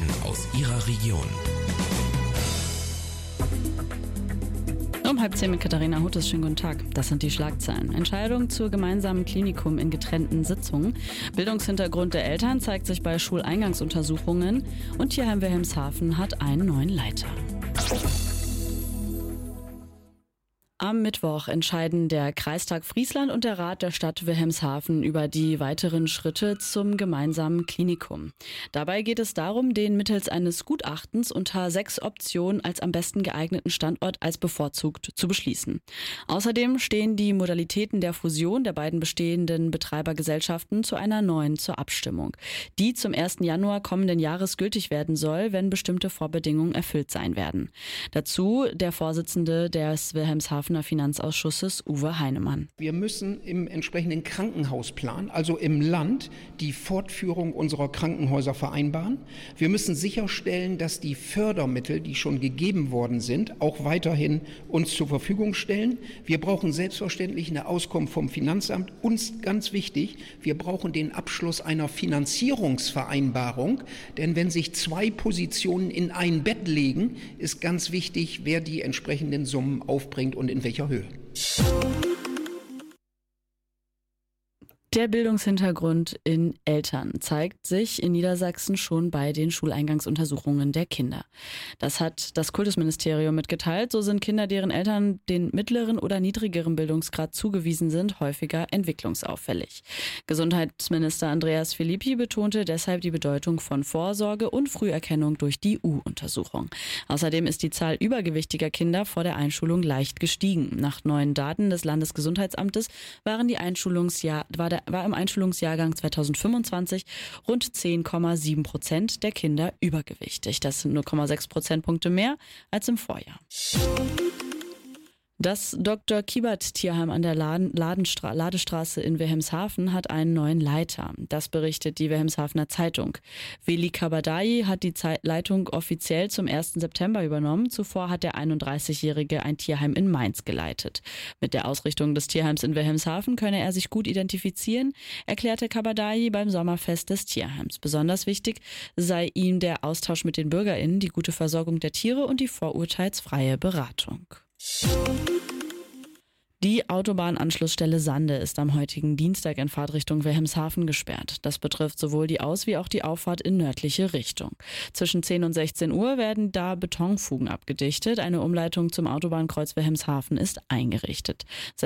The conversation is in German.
Nachrichten aus Ihrer Region. Um 9:30 mit Katharina Huttes. Schönen guten Tag. Das sind die Schlagzeilen. Entscheidung zur gemeinsamen Klinikum in getrennten Sitzungen. Bildungshintergrund der Eltern zeigt sich bei Schuleingangsuntersuchungen. Und Tierheim Wilhelmshaven hat einen neuen Leiter. Am Mittwoch entscheiden der Kreistag Friesland und der Rat der Stadt Wilhelmshaven über die weiteren Schritte zum gemeinsamen Klinikum. Dabei geht es darum, den mittels eines Gutachtens unter 6 Optionen als am besten geeigneten Standort als bevorzugt zu beschließen. Außerdem stehen die Modalitäten der Fusion der beiden bestehenden Betreibergesellschaften zu einer neuen zur Abstimmung, die zum 1. Januar kommenden Jahres gültig werden soll, wenn bestimmte Vorbedingungen erfüllt sein werden. Dazu der Vorsitzende des Wilhelmshavener Finanzausschusses, Uwe Heinemann. Wir müssen im entsprechenden Krankenhausplan, also im Land, die Fortführung unserer Krankenhäuser vereinbaren. Wir müssen sicherstellen, dass die Fördermittel, die schon gegeben worden sind, auch weiterhin uns zur Verfügung stellen. Wir brauchen selbstverständlich eine Auskunft vom Finanzamt. Uns ganz wichtig, wir brauchen den Abschluss einer Finanzierungsvereinbarung. Denn wenn sich 2 Positionen in ein Bett legen, ist ganz wichtig, wer die entsprechenden Summen aufbringt und in welcher Höhe. Der Bildungshintergrund in Eltern zeigt sich in Niedersachsen schon bei den Schuleingangsuntersuchungen der Kinder. Das hat das Kultusministerium mitgeteilt. So sind Kinder, deren Eltern den mittleren oder niedrigeren Bildungsgrad zugewiesen sind, häufiger entwicklungsauffällig. Gesundheitsminister Andreas Filippi betonte deshalb die Bedeutung von Vorsorge und Früherkennung durch die U-Untersuchung. Außerdem ist die Zahl übergewichtiger Kinder vor der Einschulung leicht gestiegen. Nach neuen Daten des Landesgesundheitsamtes war im Einschulungsjahrgang 2025 rund 10,7% der Kinder übergewichtig. Das sind 0,6 Prozentpunkte mehr als im Vorjahr. Das Dr. Kiebert Tierheim an der Ladestraße in Wilhelmshaven hat einen neuen Leiter. Das berichtet die Wilhelmshavener Zeitung. Veli Kabadai hat die Leitung offiziell zum 1. September übernommen. Zuvor hat der 31-Jährige ein Tierheim in Mainz geleitet. Mit der Ausrichtung des Tierheims in Wilhelmshaven könne er sich gut identifizieren, erklärte Kabadai beim Sommerfest des Tierheims. Besonders wichtig sei ihm der Austausch mit den BürgerInnen, die gute Versorgung der Tiere und die vorurteilsfreie Beratung. Die Autobahnanschlussstelle Sande ist am heutigen Dienstag in Fahrtrichtung Wilhelmshaven gesperrt. Das betrifft sowohl die Aus- wie auch die Auffahrt in nördliche Richtung. Zwischen 10 und 16 Uhr werden da Betonfugen abgedichtet. Eine Umleitung zum Autobahnkreuz Wilhelmshaven ist eingerichtet.